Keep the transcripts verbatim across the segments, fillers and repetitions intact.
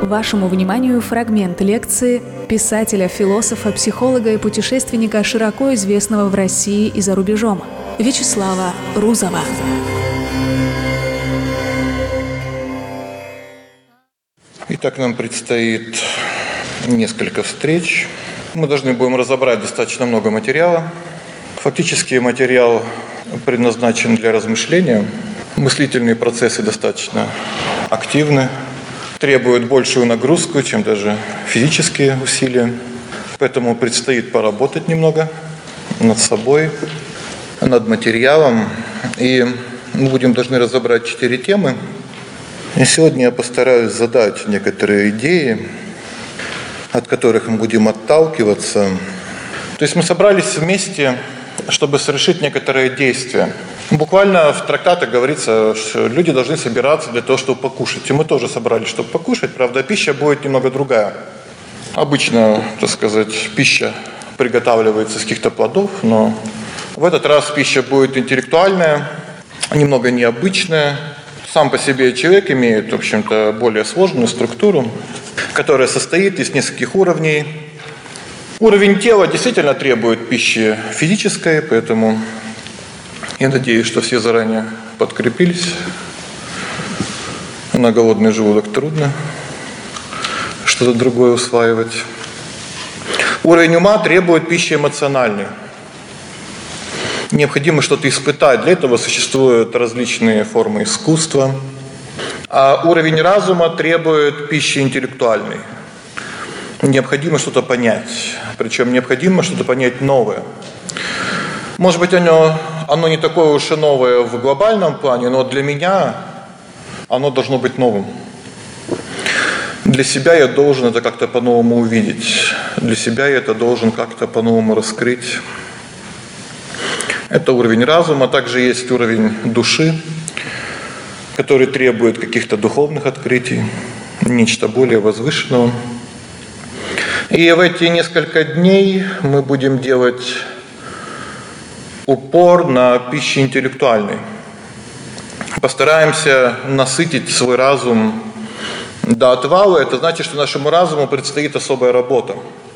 Вашему вниманию фрагмент лекции писателя, философа, психолога и путешественника, широко известного в России и за рубежом, Вячеслава Рузова. Итак, нам предстоит несколько встреч. Мы должны будем разобрать достаточно много материала. Фактически материал предназначен для размышления. Мыслительные процессы достаточно активны, требуют большую нагрузку, чем даже физические усилия. Поэтому предстоит поработать немного над собой, над материалом. И мы будем должны разобрать четыре темы. И сегодня я постараюсь задать некоторые идеи, от которых мы будем отталкиваться. То есть мы собрались вместе, чтобы совершить некоторые действия. Буквально в трактатах говорится, что люди должны собираться для того, чтобы покушать. И мы тоже собрались, чтобы покушать. Правда, пища будет немного другая. Обычно, так сказать, пища приготавливается из каких-то плодов, но в этот раз пища будет интеллектуальная, немного необычная. Сам по себе человек имеет, в общем-то, более сложную структуру, которая состоит из нескольких уровней. Уровень тела действительно требует пищи физической, поэтому я надеюсь, что все заранее подкрепились. На голодный желудок трудно что-то другое усваивать. Уровень ума требует пищи эмоциональной. Необходимо что-то испытать. Для этого существуют различные формы искусства. А уровень разума требует пищи интеллектуальной. Необходимо что-то понять. Причем необходимо что-то понять новое. Может быть, оно, оно не такое уж и новое в глобальном плане, но для меня оно должно быть новым. Для себя я должен это как-то по-новому увидеть. Для себя я это должен как-то по-новому раскрыть. Это уровень разума, также есть уровень души, который требует каких-то духовных открытий, нечто более возвышенного. И в эти несколько дней мы будем делать упор на пищу интеллектуальной. Постараемся насытить свой разум до отвала. Это значит, что нашему разуму предстоит особая работа.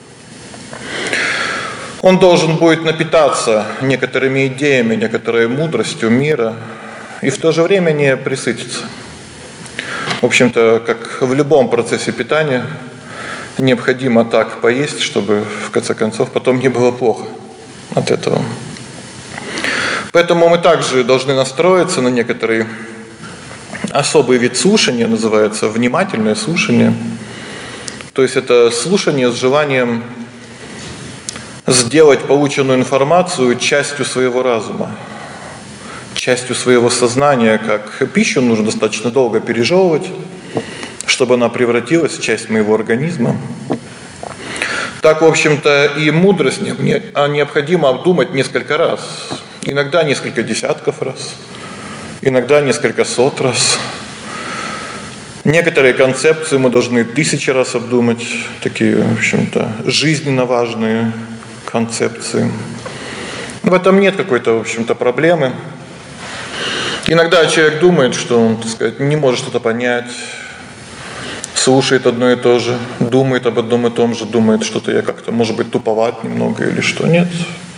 Он должен будет напитаться некоторыми идеями, некоторой мудростью мира и в то же время не пресытиться. В общем-то, как в любом процессе питания, необходимо так поесть, чтобы в конце концов потом не было плохо от этого. Поэтому мы также должны настроиться на некоторый особый вид слушания, называется внимательное слушание. То есть это слушание с желанием сделать полученную информацию частью своего разума, частью своего сознания. Как пищу нужно достаточно долго пережевывать, чтобы она превратилась в часть моего организма. Так, в общем-то, и мудрость необходимо обдумать несколько раз. Иногда несколько десятков раз, иногда несколько сот раз. Некоторые концепции мы должны тысячи раз обдумать, такие, в общем-то, жизненно важные концепции. В этом нет какой-то, в общем-то, проблемы. Иногда человек думает, что он, так сказать, не может что-то понять, слушает одно и то же, думает об одном и том же, думает, что-то я как-то, может быть, туповат немного или что. Нет.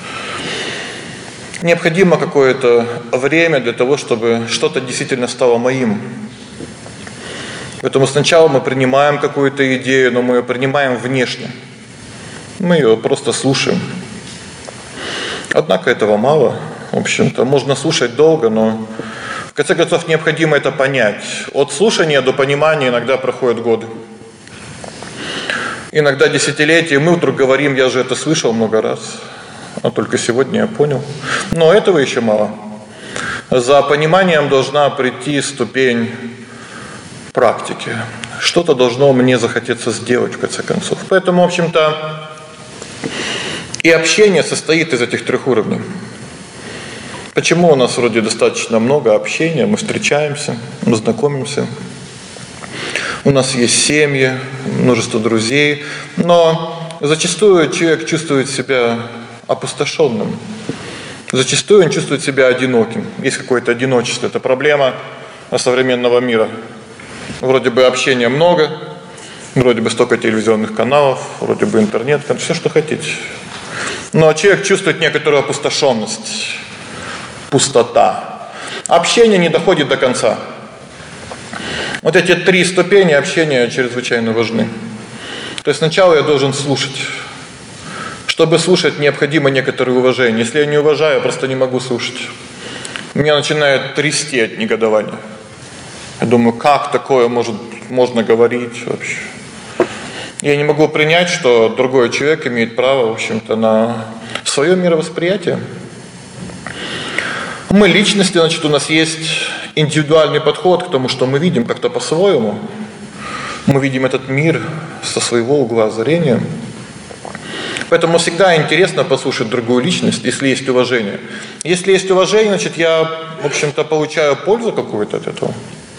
Необходимо какое-то время для того, чтобы что-то действительно стало моим. Поэтому сначала мы принимаем какую-то идею, но мы ее принимаем внешне. Мы ее просто слушаем. Однако этого мало. В общем-то, можно слушать долго, но в конце концов необходимо это понять. От слушания до понимания иногда проходят годы. Иногда десятилетия. Мы вдруг говорим, я же это слышал много раз, а только сегодня я понял. Но этого еще мало. За пониманием должна прийти ступень практики. Что-то должно мне захотеться сделать в конце концов. Поэтому, в общем-то, и общение состоит из этих трех уровней. Почему у нас вроде достаточно много общения, мы встречаемся, мы знакомимся. У нас есть семьи, множество друзей, но зачастую человек чувствует себя опустошенным. Зачастую он чувствует себя одиноким. Есть какое-то одиночество. Это проблема современного мира. Вроде бы общения много, Вроде бы столько телевизионных каналов, вроде бы интернет, все, что хотите. Но человек чувствует некоторую опустошенность, пустота. Общение не доходит до конца. Вот эти три ступени общения чрезвычайно важны. То есть сначала я должен слушать. Чтобы слушать, необходимо некоторое уважение. Если я не уважаю, я просто не могу слушать. Меня начинает трясти от негодования. Я думаю, как такое может, можно говорить вообще? Я не могу принять, что другой человек имеет право, в общем-то, на свое мировосприятие. Мы личности, значит, у нас есть индивидуальный подход к тому, что мы видим как-то по-своему. Мы видим этот мир со своего угла зрения. Поэтому всегда интересно послушать другую личность, если есть уважение. Если есть уважение, значит, я, в общем-то, получаю пользу какую-то от этого.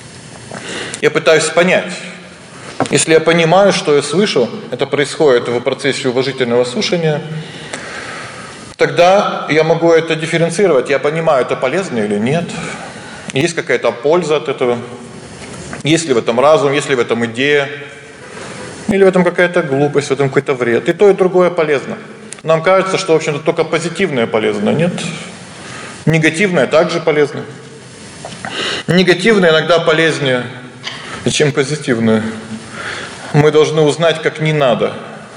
Я пытаюсь понять. Если я понимаю, что я слышу, это происходит в процессе уважительного слушания, тогда я могу это дифференцировать. Я понимаю, это полезно или нет. Есть какая-то польза от этого. Есть ли в этом разум, есть ли в этом идея. Или в этом какая-то глупость, в этом какой-то вред. И то, и другое полезно. Нам кажется, что, в общем-то, только позитивное полезно. Нет. Негативное также полезно. Негативное иногда полезнее, чем позитивное. Мы должны узнать, как не надо.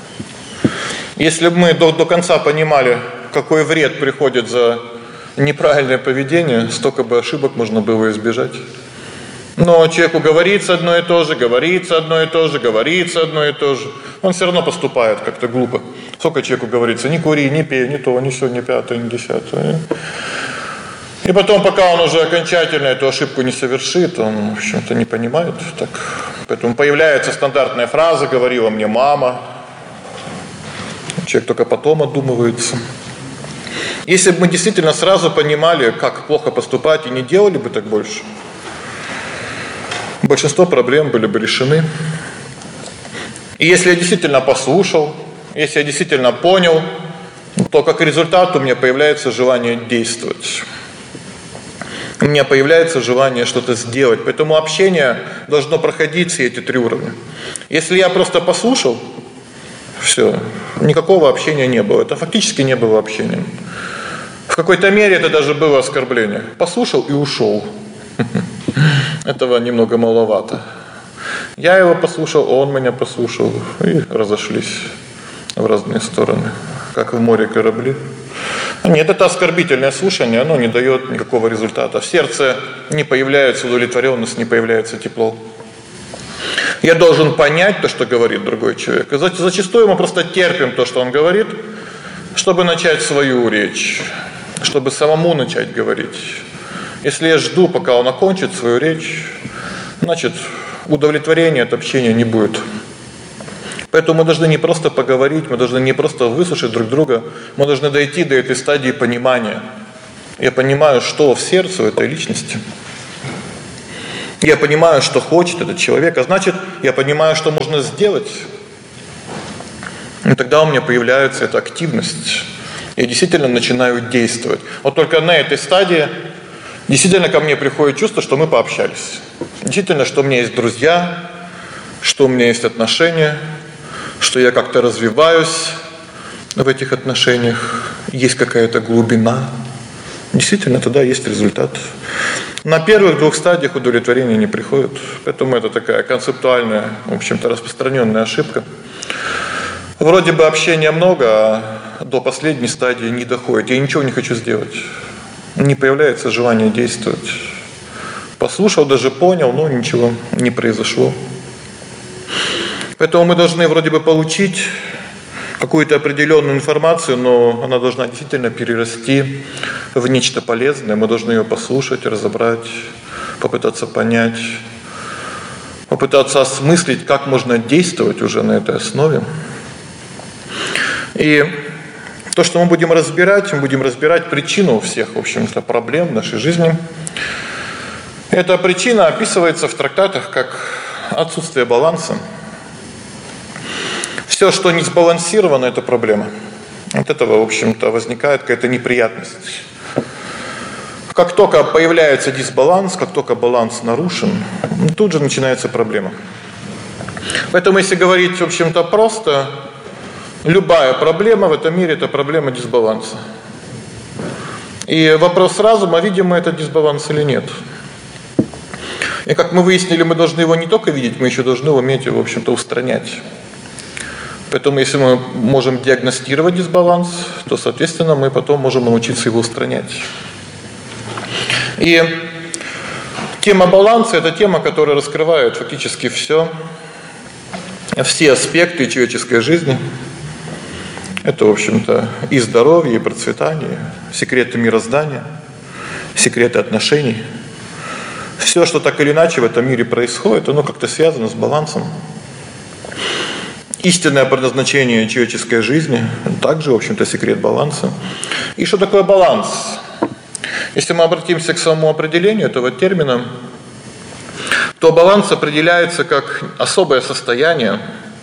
Если бы мы до, до конца понимали, какой вред приходит за неправильное поведение, столько бы ошибок можно было избежать. Но человеку говорится одно и то же, говорится одно и то же, говорится одно и то же. Он все равно поступает как-то глупо. Сколько человеку говорится, не кури, не пей, не то, не сё, не пятое, не десятое. И потом, пока он уже окончательно эту ошибку не совершит, он, в общем-то, не понимает. Так. Поэтому появляется стандартная фраза «говорила мне мама». Человек только потом одумывается. Если бы мы действительно сразу понимали, как плохо поступать, и не делали бы так больше, большинство проблем были бы решены. И если я действительно послушал, если я действительно понял, то как результат у меня появляется желание действовать. У меня появляется желание что-то сделать. Поэтому общение должно проходить все эти три уровня. Если я просто послушал, все, никакого общения не было. Это фактически не было общением. В какой-то мере это даже было оскорбление. Послушал и ушел. Этого немного маловато. Я его послушал, он меня послушал, и разошлись в разные стороны, как в море корабли. Нет, это оскорбительное слушание, оно не дает никакого результата. В сердце не появляется удовлетворенность, не появляется тепло. Я должен понять то, что говорит другой человек. И зачастую мы просто терпим то, что он говорит, чтобы начать свою речь, чтобы самому начать говорить. Если я жду, пока он окончит свою речь, значит, удовлетворения от общения не будет. Поэтому мы должны не просто поговорить, мы должны не просто выслушать друг друга, мы должны дойти до этой стадии понимания. Я понимаю, что в сердце у этой личности. Я понимаю, что хочет этот человек, а значит, я понимаю, что можно сделать. И тогда у меня появляется эта активность. Я действительно начинаю действовать. Вот только на этой стадии действительно ко мне приходит чувство, что мы пообщались. Действительно, что у меня есть друзья, что у меня есть отношения, что я как-то развиваюсь в этих отношениях, есть какая-то глубина. Действительно, тогда есть результат. На первых двух стадиях удовлетворения не приходит. Поэтому это такая концептуальная, в общем-то, распространенная ошибка. Вроде бы общения много, а до последней стадии не доходит. Я ничего не хочу сделать. Не появляется желание действовать. Послушал, даже понял, но ничего не произошло. Поэтому мы должны вроде бы получить какую-то определенную информацию, но она должна действительно перерасти в нечто полезное. Мы должны ее послушать, разобрать, попытаться понять, попытаться осмыслить, как можно действовать уже на этой основе. И то, что мы будем разбирать, мы будем разбирать причину всех, в общем-то, проблем в нашей жизни. Эта причина описывается в трактатах как отсутствие баланса. Все, что не сбалансировано, это проблема. От этого, в общем-то, возникает какая-то неприятность. Как только появляется дисбаланс, как только баланс нарушен, тут же начинается проблема. Поэтому, если говорить, в общем-то, просто, любая проблема в этом мире – это проблема дисбаланса. И вопрос разума, видим мы этот дисбаланс или нет. И как мы выяснили, мы должны его не только видеть, мы еще должны уметь его, в общем-то, устранять. Поэтому, если мы можем диагностировать дисбаланс, то, соответственно, мы потом можем научиться его устранять. И тема баланса – это тема, которая раскрывает фактически все, все аспекты человеческой жизни. Это, в общем-то, и здоровье, и процветание, секреты мироздания, секреты отношений. Все, что так или иначе в этом мире происходит, оно как-то связано с балансом. Истинное предназначение человеческой жизни также, в общем-то, секрет баланса. И что такое баланс? Если мы обратимся к самому определению этого термина, то баланс определяется как особое состояние,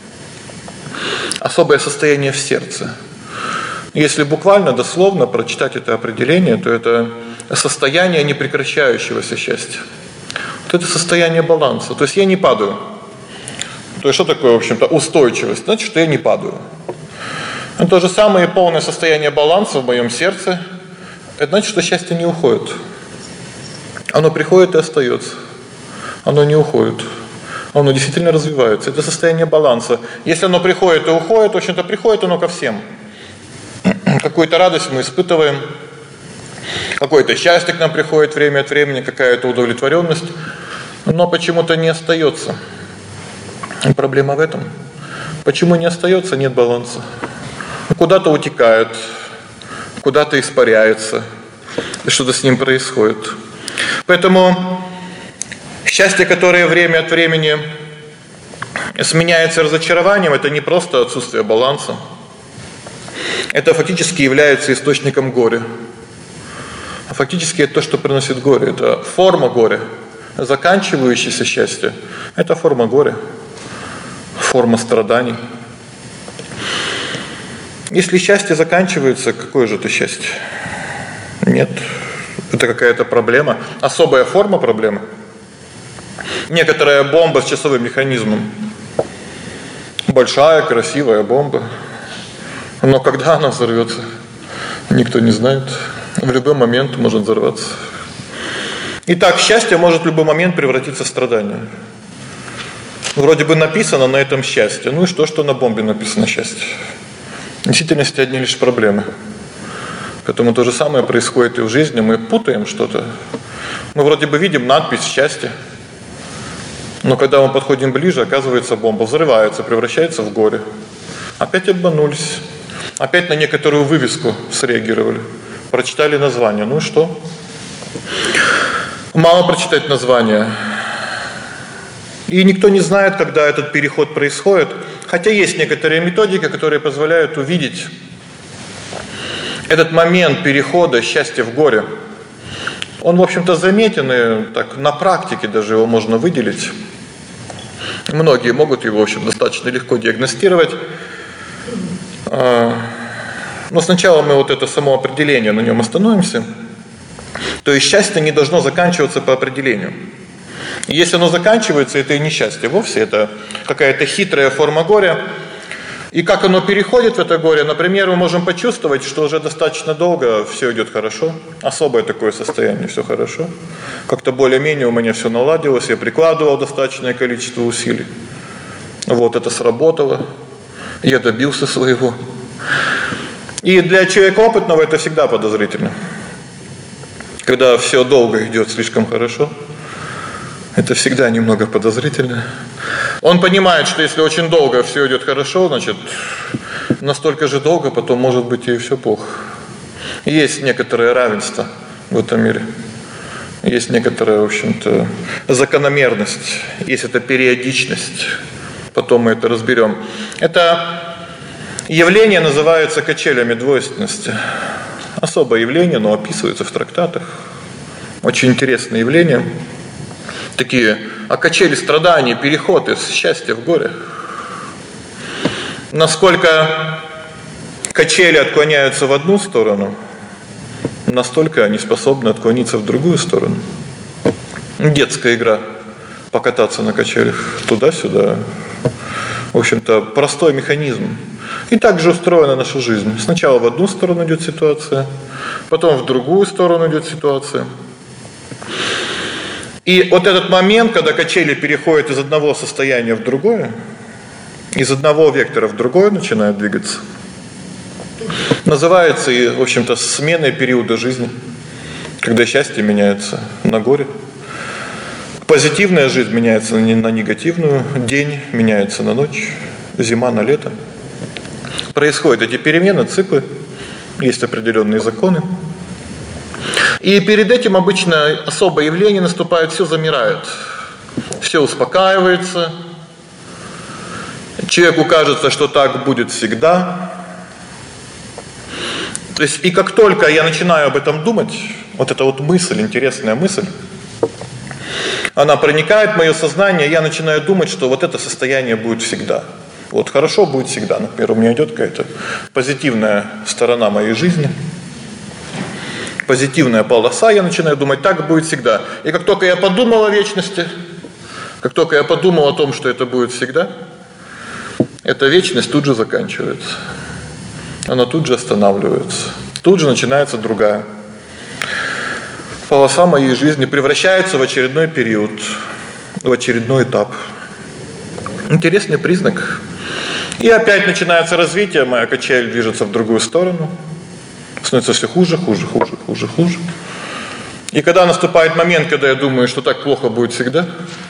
особое состояние в сердце. Если буквально, дословно прочитать это определение, то это состояние непрекращающегося счастья. Вот это состояние баланса. То есть я не падаю. То есть что такое, в общем-то, устойчивость? Значит, что я не падаю. Но то же самое полное состояние баланса в моем сердце. Это значит, что счастье не уходит. Оно приходит и остается. Оно не уходит. Оно действительно развивается. Это состояние баланса. Если оно приходит и уходит, в общем-то, приходит оно ко всем. Какую-то радость мы испытываем. Какое-то счастье к нам приходит время от времени, какая-то удовлетворенность. Но почему-то не остается. Проблема в этом. Почему не остается? Нет баланса. Куда-то утекает, куда-то испаряется. Что-то с ним происходит. Поэтому счастье, которое время от времени сменяется разочарованием, это не просто отсутствие баланса. Это фактически является источником горя. А фактически это то, что приносит горе. Это форма горя. Заканчивающееся счастье – это форма горя. Форма страданий. Если счастье заканчивается, какое же это счастье? Нет. Это какая-то проблема. Особая форма проблемы. Некоторая бомба с часовым механизмом. Большая, красивая бомба. Но когда она взорвется, никто не знает. В любой момент может взорваться. Итак, счастье может в любой момент превратиться в страдание. Вроде бы написано на этом счастье. Ну и что, что на бомбе написано счастье? В действительности одни лишь проблемы. Поэтому то же самое происходит и в жизни. Мы путаем что-то. Мы вроде бы видим надпись «счастье». Но когда мы подходим ближе, оказывается, бомба взрывается, превращается в горе. Опять обманулись. Опять на некоторую вывеску среагировали. Прочитали название. Ну и что? Мало прочитать название. И никто не знает, когда этот переход происходит. Хотя есть некоторые методики, которые позволяют увидеть этот момент перехода счастья в горе. Он, в общем-то, заметен, и так на практике даже его можно выделить. Многие могут его, в общем, достаточно легко диагностировать. Но сначала мы вот это само определение, на нем остановимся. То есть счастье не должно заканчиваться по определению. Если оно заканчивается, это и не счастье вовсе, это какая-то хитрая форма горя. И как оно переходит в это горе, например, мы можем почувствовать, что уже достаточно долго все идет хорошо, особое такое состояние, все хорошо. Как-то более-менее у меня все наладилось, я прикладывал достаточное количество усилий. Вот это сработало, я добился своего. И для человека опытного это всегда подозрительно. Когда все долго идет слишком хорошо, это всегда немного подозрительно. Он понимает, что если очень долго все идет хорошо, значит, настолько же долго потом может быть и все плохо. Есть некоторое равенство в этом мире. Есть некоторая, в общем-то, закономерность. Есть эта периодичность. Потом мы это разберем. Это явление называется качелями двойственности. Особое явление, но описывается в трактатах. Очень интересное явление. Такие, а качели страданий, переход из счастья в горе. Насколько качели отклоняются в одну сторону, настолько они способны отклониться в другую сторону. Детская игра, покататься на качелях туда-сюда, В общем-то, простой механизм. И так же устроена наша жизнь. Сначала в одну сторону идет ситуация, потом в другую сторону идет ситуация. И вот этот момент, когда качели переходят из одного состояния в другое, из одного вектора в другое начинают двигаться, называется, и, в общем-то, сменой периода жизни, когда счастье меняется на горе. Позитивная жизнь меняется на негативную, день меняется на ночь, зима на лето. Происходят эти перемены, циклы, есть определенные законы. И перед этим обычно особое явление наступает, все замирает, все успокаивается. Человеку кажется, что так будет всегда. То есть, и как только я начинаю об этом думать, вот эта вот мысль, интересная мысль, она проникает в мое сознание, я начинаю думать, что вот это состояние будет всегда. Вот хорошо будет всегда. Например, у меня идет какая-то позитивная сторона моей жизни, позитивная полоса, я начинаю думать, так будет всегда. И как только я подумал о вечности, как только я подумал о том, что это будет всегда, эта вечность тут же заканчивается. Она тут же останавливается. Тут же начинается другая. Полоса моей жизни превращается в очередной период, в очередной этап. Интересный признак. И опять начинается развитие, моя качель движется в другую сторону. Становится все хуже, хуже, хуже, хуже, хуже. И когда наступает момент, когда я думаю, что так плохо будет всегда,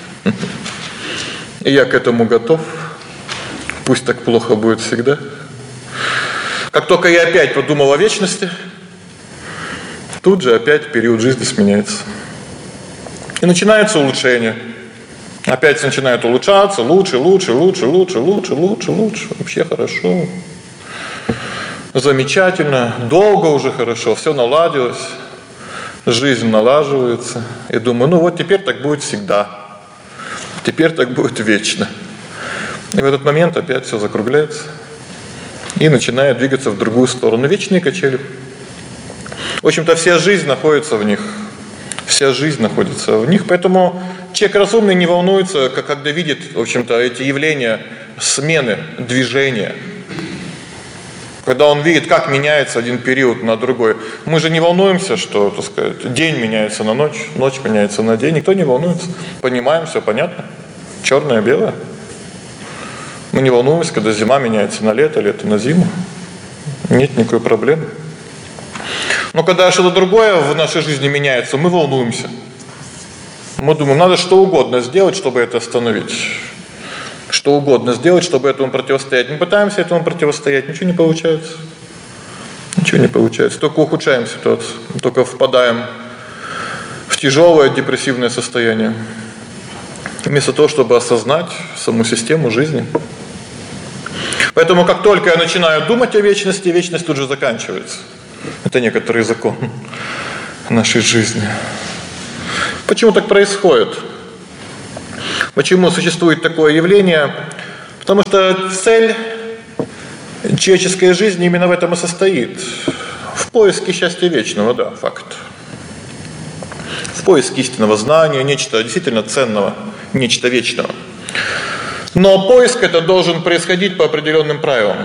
и я к этому готов, пусть так плохо будет всегда. Как только я опять подумал о вечности, тут же опять период жизни сменяется. И начинается улучшение. Опять начинает улучшаться, лучше, лучше, лучше, лучше, лучше, лучше, лучше. Вообще хорошо. Замечательно. Долго уже хорошо. Все наладилось. Жизнь налаживается. И думаю, ну вот теперь так будет всегда. Теперь так будет вечно. И в этот момент опять все закругляется. И начинает двигаться в другую сторону. Вечные качели. В общем-то, вся жизнь находится в них. Вся жизнь находится в них. Поэтому человек разумный не волнуется, как когда видит, в общем-то, эти явления смены, движения. Когда он видит, как меняется один период на другой. Мы же не волнуемся, что, так сказать, день меняется на ночь, ночь меняется на день. Никто не волнуется. Понимаем, все понятно. Черное, белое. Мы не волнуемся, когда зима меняется на лето, лето на зиму. Нет никакой проблемы. Но когда что-то другое в нашей жизни меняется, мы волнуемся. Мы думаем, надо что угодно сделать, чтобы это остановить. Что угодно сделать, чтобы этому противостоять. Мы пытаемся этому противостоять, ничего не получается. Ничего не получается. Только ухудшаем ситуацию. Только впадаем в тяжелое депрессивное состояние. Вместо того, чтобы осознать саму систему жизни. Поэтому, как только я начинаю думать о вечности, вечность тут же заканчивается. Это некоторый закон нашей жизни. Почему так происходит? Почему существует такое явление? Потому что цель человеческой жизни именно в этом и состоит. В поиске счастья вечного, да, факт. В поиске истинного знания, нечто действительно ценного, нечто вечного. Но поиск это должен происходить по определенным правилам.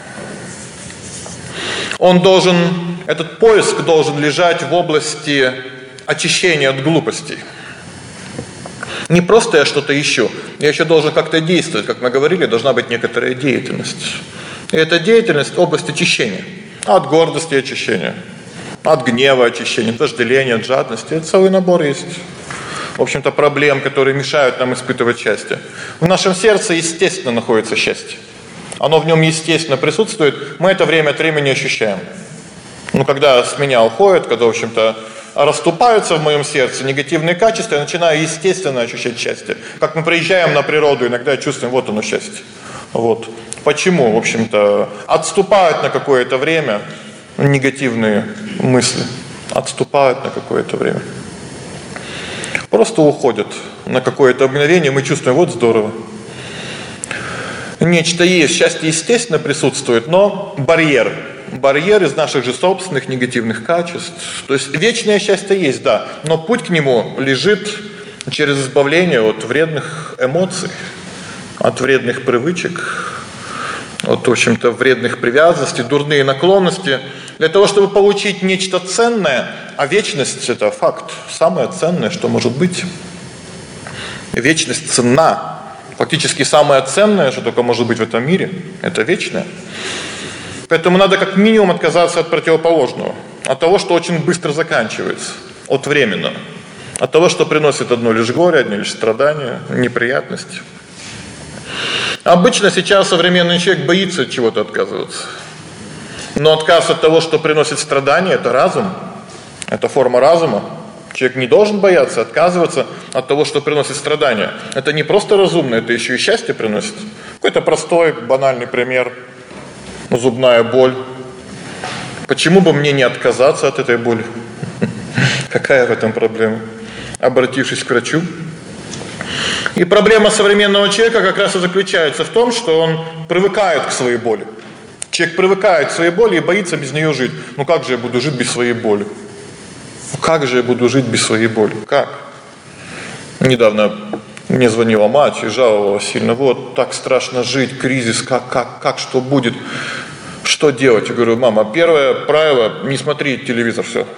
Он должен, этот поиск должен лежать в области очищения от глупостей. Не просто я что-то ищу, я еще должен как-то действовать, как мы говорили, должна быть некоторая деятельность. И эта деятельность – область очищения. От гордости очищения, от гнева очищения, от вожделения, от жадности. Это целый набор есть. В общем-то, проблем, которые мешают нам испытывать счастье. В нашем сердце, естественно, находится счастье. Оно в нем, естественно, присутствует. Мы это время от времени ощущаем. Но когда с меня уходит, когда, в общем-то, расступаются в моем сердце негативные качества, я начинаю естественно ощущать счастье. Как мы приезжаем на природу, иногда чувствуем, вот оно счастье. Вот. Почему? В общем-то, отступают на какое-то время негативные мысли. Отступают на какое-то время. Просто уходят на какое-то мгновение, мы чувствуем, вот здорово. Нечто есть, счастье естественно присутствует, но барьер. Барьер из наших же собственных негативных качеств. То есть вечное счастье есть, да, но путь к нему лежит через избавление от вредных эмоций, от вредных привычек, от, в общем-то, вредных привязанностей, дурные наклонности, для того, чтобы получить нечто ценное, а вечность – это факт, самое ценное, что может быть. Вечность ценна. Фактически самое ценное, что только может быть в этом мире, это вечное. Поэтому надо как минимум отказаться от противоположного, от того, что очень быстро заканчивается, от временного, от того, что приносит одно лишь горе, одни лишь страдания, неприятности. Обычно сейчас современный человек боится от чего-то отказываться. Но отказ от того, что приносит страдания, это разум, это форма разума. Человек не должен бояться отказываться от того, что приносит страдания. Это не просто разумно, это еще и счастье приносит. Какой-то простой, банальный пример. Зубная боль. Почему бы мне не отказаться от этой боли? Какая в этом проблема? Обратившись к врачу. И проблема современного человека как раз и заключается в том, что он привыкает к своей боли. Человек привыкает к своей боли и боится без нее жить. Ну как же я буду жить без своей боли? Ну как же я буду жить без своей боли? Как? Недавно мне звонила мать и жаловалась сильно. Вот так страшно жить, кризис, как, как, как, что будет? Что делать? Я говорю, мама, первое правило, не смотри телевизор, все.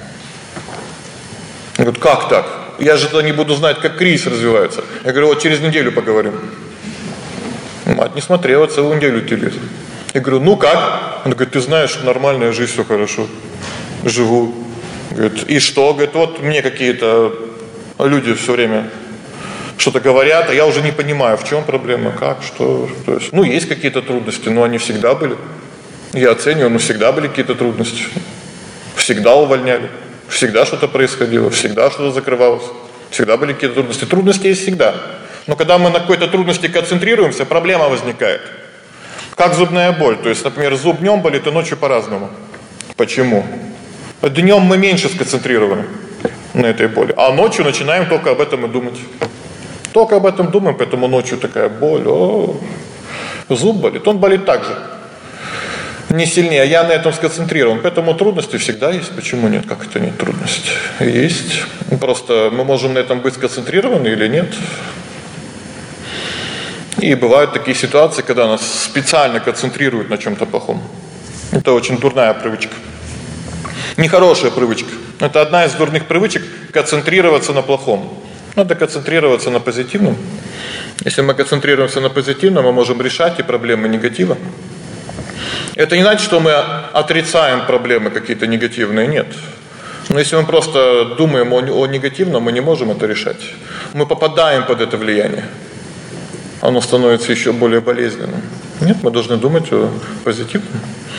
Она говорит, как так? Я же тогда не буду знать, как кризис развивается. Я говорю, вот через неделю поговорим. Мать не смотрела целую неделю телевизор. Я говорю, ну как? Она говорит, ты знаешь, нормальная жизнь, все хорошо. Живу. Говорит, и что? Говорит, вот мне какие-то люди все время что-то говорят, а я уже не понимаю, в чем проблема, как, что. То есть, ну, есть какие-то трудности, но они всегда были. Я оцениваю, но всегда были какие-то трудности. Всегда увольняли. Всегда что-то происходило, всегда что-то закрывалось. Всегда были какие-то трудности. Трудности есть всегда. Но когда мы на какой-то трудности концентрируемся, проблема возникает. Как зубная боль. То есть, например, зуб днем болит, и ночью по-разному. Почему? Днем мы меньше сконцентрированы на этой боли, а ночью начинаем только об этом и думать. Только об этом думаем, поэтому ночью такая боль. О, зуб болит. Он болит так же. Не сильнее, я на этом сконцентрирован. Поэтому трудности всегда есть. Почему нет? Как это нет трудностей? Есть. Просто мы можем на этом быть сконцентрированы или нет. И бывают такие ситуации, когда нас специально концентрируют на чем-то плохом. Это очень дурная привычка. Нехорошая привычка. Это одна из дурных привычек – концентрироваться на плохом. Надо концентрироваться на позитивном. Если мы концентрируемся на позитивном, мы можем решать и проблемы негатива. Это не значит, что мы отрицаем проблемы какие-то негативные, нет. Но если мы просто думаем о, о негативном, мы не можем это решать. Мы попадаем под это влияние. Оно становится еще более болезненным. Нет, мы должны думать о позитивном.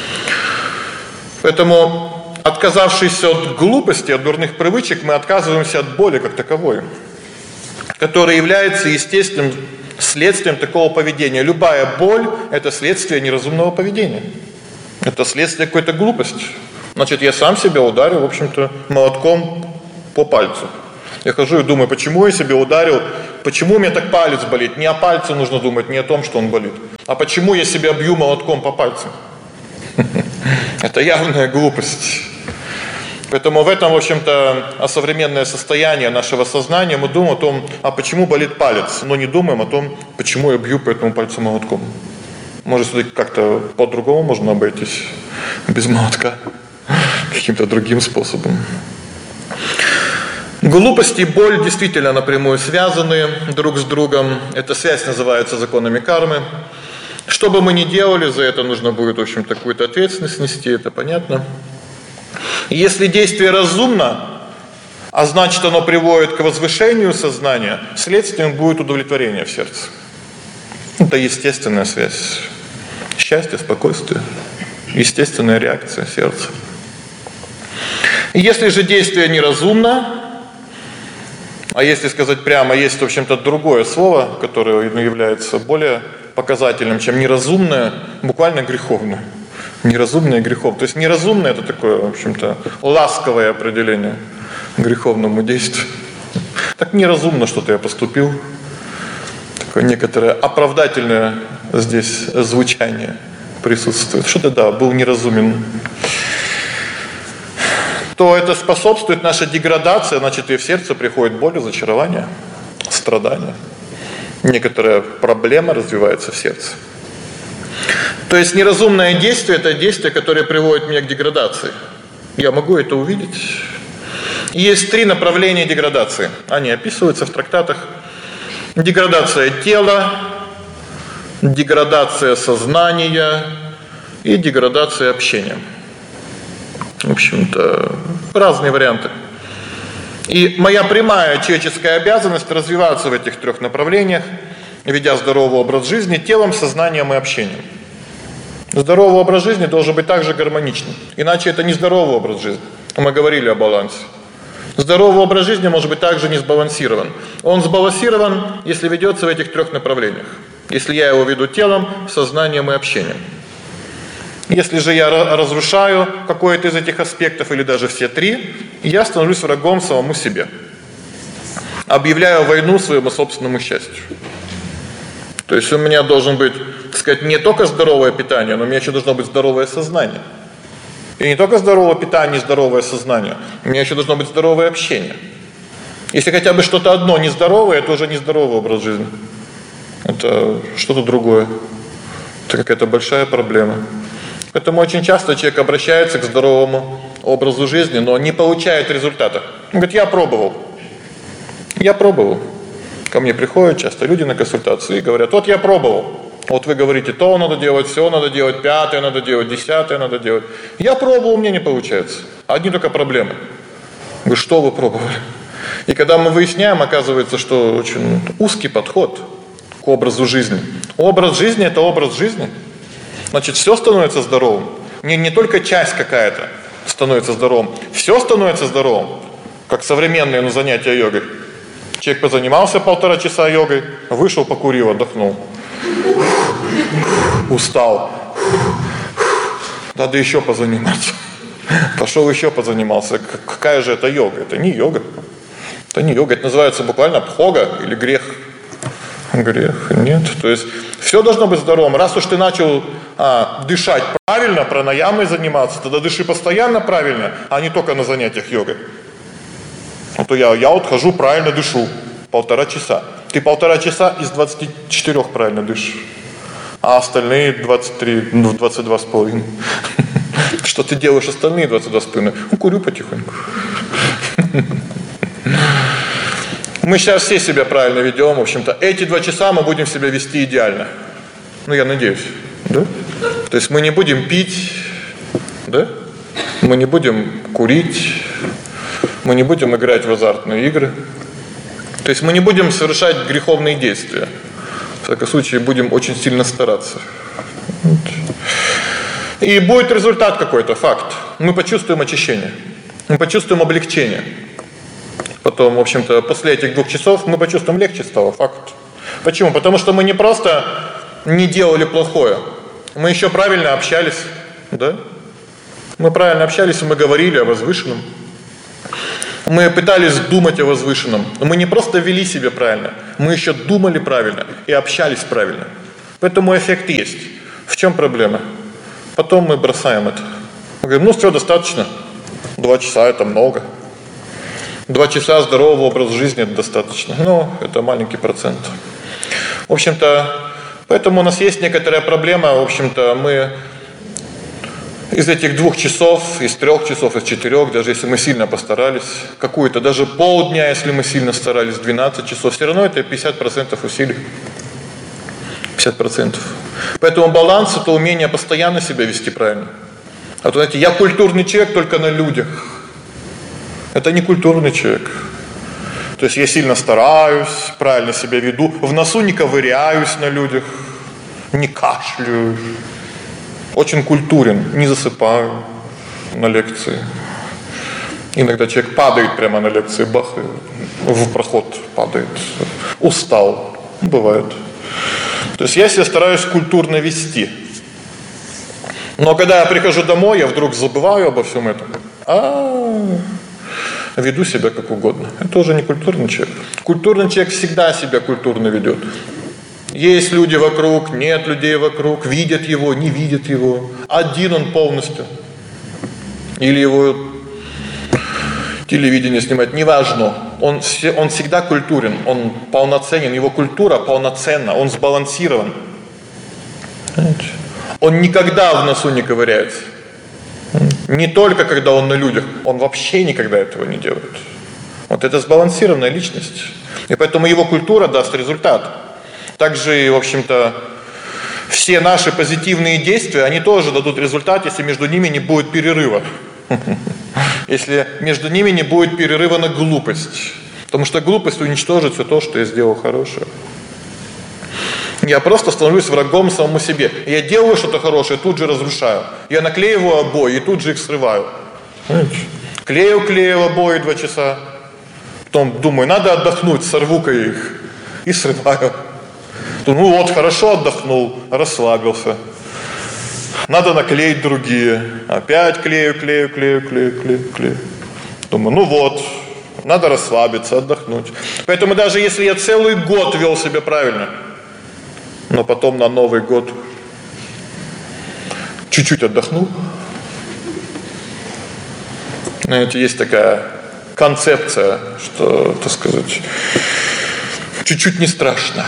Поэтому, отказавшись от глупости, от дурных привычек, мы отказываемся от боли как таковой, которая является естественным следствием такого поведения. Любая боль – это следствие неразумного поведения. Это следствие какой-то глупости. Значит, я сам себя ударил, в общем-то, молотком по пальцу. Я хожу и думаю, почему я себя ударил, почему у меня так палец болит. Не о пальце нужно думать, не о том, что он болит. А почему я себя бью молотком по пальцу? Это явная глупость. Поэтому в этом, в общем-то, современное состояние нашего сознания. Мы думаем о том, а почему болит палец, но не думаем о том, почему я бью по этому пальцу молотком. Может, как-то по-другому можно обойтись, без молотка, каким-то другим способом. Глупость и боль действительно напрямую связаны друг с другом. Эта связь называется законами кармы. Что бы мы ни делали, за это нужно будет, в общем-то, какую-то ответственность нести, это понятно. Если действие разумно, а значит оно приводит к возвышению сознания, следствием будет удовлетворение в сердце. Это естественная связь. Счастье, спокойствие, естественная реакция сердца. Если же действие неразумно, а если сказать прямо, есть, в общем-то, другое слово, которое является более показательным, чем неразумное, буквально греховное. Неразумное и греховное. То есть неразумное – это такое, в общем-то, ласковое определение греховному действию. Так неразумно что-то я поступил. Такое некоторое оправдательное здесь звучание присутствует. Что-то, да, был неразумен. То это способствует нашей деградации, значит, и в сердце приходит боль, разочарование, страдания. некоторая проблема развивается в сердце. То есть неразумное действие – это действие, которое приводит меня к деградации. Я могу это увидеть. Есть три направления деградации. Они описываются в трактатах. Деградация тела, деградация сознания и деградация общения. В общем-то, разные варианты. И моя прямая человеческая обязанность развиваться в этих трех направлениях, ведя здоровый образ жизни телом, сознанием и общением. Здоровый образ жизни должен быть также гармоничным, иначе это не здоровый образ жизни. Мы говорили о балансе. Здоровый образ жизни может быть также не сбалансирован. Он сбалансирован, если ведется в этих трех направлениях. Если я его веду телом, сознанием и общением. Если же я разрушаю какой-то из этих аспектов, или даже все три, я становлюсь врагом самому себе. Объявляю войну своему собственному счастью. То есть у меня должен быть, так сказать, не только здоровое питание, но у меня еще должно быть здоровое сознание. И не только здоровое питание и здоровое сознание, у меня еще должно быть здоровое общение. Если хотя бы что-то одно нездоровое, это уже нездоровый образ жизни. Это что-то другое. Это какая-то большая проблема. Поэтому очень часто человек обращается к здоровому образу жизни, но не получает результата. Он говорит: я пробовал. Я пробовал. Ко мне приходят часто люди на консультации и говорят: вот я пробовал. Вот вы говорите, то надо делать, все надо делать, пятое надо делать, десятое надо делать. Я пробовал, у меня не получается. Одни только проблемы. Я говорю: что вы пробовали? И когда мы выясняем, оказывается, что очень узкий подход к образу жизни. Образ жизни – это образ жизни. Значит, все становится здоровым. Не, не только часть какая-то становится здоровым. Все становится здоровым. Как современные ну, занятия йогой. Человек позанимался полтора часа йогой, вышел, покурил, отдохнул. Устал. Надо еще позаниматься. Пошел еще позанимался. Какая же это йога? Это не йога. Это не йога. Это называется буквально бхога или грех. Грех. Нет. То есть все должно быть здоровым. Раз уж ты начал а, дышать правильно, пранаямой заниматься, тогда дыши постоянно правильно, а не только на занятиях йогой. А то я, я вот хожу, правильно дышу. Полтора часа. Ты полтора часа из двадцати четырёх правильно дышишь. А остальные двадцать три, ну, двадцать два с половиной. Что ты делаешь остальные двадцать два с половиной? Ну, курю потихоньку. Мы сейчас все себя правильно ведем. В общем-то, эти два часа мы будем себя вести идеально. Ну, я надеюсь. Да? То есть мы не будем пить, да? Мы не будем курить, мы не будем играть в азартные игры. То есть мы не будем совершать греховные действия. В всяком случае, будем очень сильно стараться. И будет результат какой-то, факт. Мы почувствуем очищение. Мы почувствуем облегчение. Потом, в общем-то, после этих двух часов мы почувствуем легче стало, факт. Почему? Потому что мы не просто не делали плохое. Мы еще правильно общались, да? Мы правильно общались, и мы говорили о возвышенном. Мы пытались думать о возвышенном. Мы не просто вели себя правильно, мы еще думали правильно и общались правильно. Поэтому эффект есть. В чем проблема? Потом мы бросаем это. Мы говорим: ну все, достаточно. Два часа это много. Два часа здорового образа жизни это достаточно. Но это маленький процент. В общем-то, поэтому у нас есть некоторая проблема. В общем-то, мы из этих двух часов, из трех часов, из четырех, даже если мы сильно постарались, какую-то, даже полдня, если мы сильно старались, двенадцать часов, все равно это пятьдесят процентов усилий. пятьдесят процентов. Поэтому баланс – это умение постоянно себя вести правильно. А то, знаете, я культурный человек только на людях. Это не культурный человек. То есть я сильно стараюсь, правильно себя веду, в носу не ковыряюсь на людях, не кашляю. Очень культурен, не засыпаю на лекции. Иногда человек падает прямо на лекции, бах, в проход падает. Устал, бывает. То есть я себя стараюсь культурно вести. Но когда я прихожу домой, я вдруг забываю обо всем этом. А-а-а. Веду себя как угодно. Это уже не культурный человек. Культурный человек всегда себя культурно ведет. Есть люди вокруг, нет людей вокруг, видят его, не видят его. Один он полностью. Или его телевидение снимать, неважно. Он, все, он всегда культурен, он полноценен, его культура полноценна, он сбалансирован. Понимаете? Он никогда в носу не ковыряется. Не только когда он на людях, он вообще никогда этого не делает. Вот это сбалансированная личность. И поэтому его культура даст результат. Также, в общем-то, все наши позитивные действия, они тоже дадут результат, если между ними не будет перерыва. Если между ними не будет перерыва на глупость. Потому что глупость уничтожит все то, что я сделал хорошее. Я просто становлюсь врагом самому себе. Я делаю что-то хорошее, тут же разрушаю. Я наклеиваю обои и тут же их срываю. Клею, клею обои два часа. Потом думаю, надо отдохнуть, сорву-ка их. И срываю. Ну вот, хорошо отдохнул, расслабился. Надо наклеить другие. Опять клею, клею, клею, клею, клею, клею. Думаю, ну вот, надо расслабиться, отдохнуть. Поэтому даже если я целый год вел себя правильно, но потом на Новый год чуть-чуть отдохнул. Знаете, есть такая концепция, что, так сказать, чуть-чуть не страшно.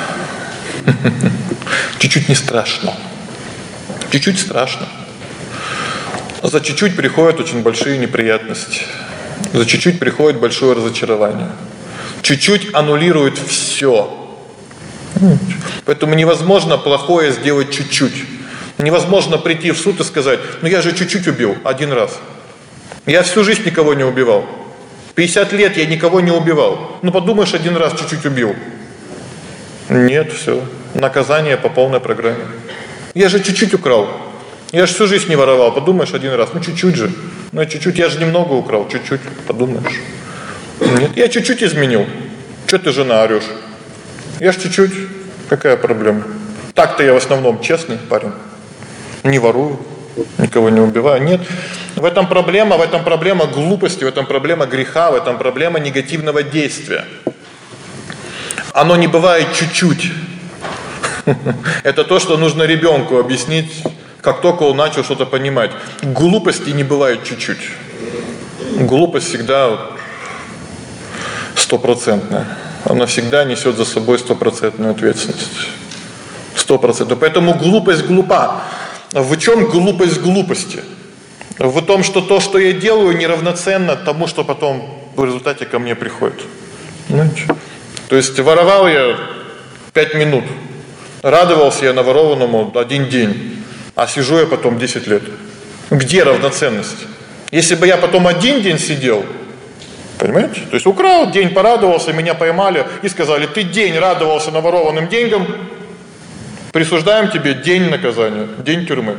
Чуть-чуть не страшно. Чуть-чуть страшно. За чуть-чуть приходят очень большие неприятности. За чуть-чуть приходит большое разочарование. Чуть-чуть аннулирует все. Поэтому невозможно плохое сделать чуть-чуть. Невозможно прийти в суд и сказать, ну я же чуть-чуть убил, один раз. Я всю жизнь никого не убивал. пятьдесят лет я никого не убивал. Ну подумаешь, один раз чуть-чуть убил. Нет, все. Наказание по полной программе. Я же чуть-чуть украл. Я же всю жизнь не воровал. Подумаешь, один раз. Ну чуть-чуть же. Ну чуть-чуть. Я же немного украл. Чуть-чуть. Подумаешь. Нет, я чуть-чуть изменил. Че ты, жена, орешь? Я же чуть-чуть. Какая проблема? Так-то я в основном честный парень. Не ворую. Никого не убиваю. Нет. В этом проблема, в этом проблема глупости, в этом проблема греха, в этом проблема негативного действия. Оно не бывает чуть-чуть. Это то, что нужно ребенку объяснить, как только он начал что-то понимать. Глупости не бывает чуть-чуть. Глупость всегда стопроцентная. Она всегда несет за собой стопроцентную ответственность. Сто процентов. Поэтому глупость глупа. В чем глупость глупости? В том, что то, что я делаю, неравноценно тому, что потом в результате ко мне приходит. Понимаете? То есть воровал я пять минут. Радовался я наворованному один день, а сижу я потом десять лет. Где равноценность? Если бы я потом один день сидел, понимаете? То есть украл, день порадовался, меня поймали и сказали, ты день радовался наворованным деньгам, присуждаем тебе день наказания, день тюрьмы.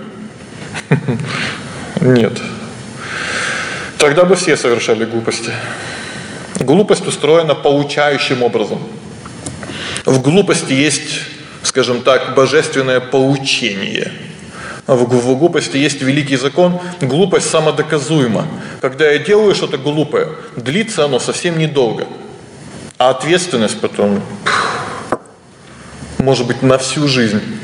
Нет. Тогда бы все совершали глупости. Глупость устроена получающим образом. В глупости есть, скажем так, божественное поучение. В глупости есть великий закон. Глупость самодоказуема. Когда я делаю что-то глупое, длится оно совсем недолго. А ответственность потом, может быть, на всю жизнь.